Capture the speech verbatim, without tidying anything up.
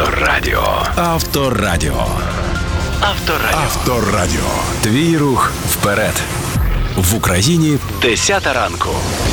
Авторадіо. Авторадіо. Авторадіо. Авторадіо. Твій рух вперед. В Україні десята ранку.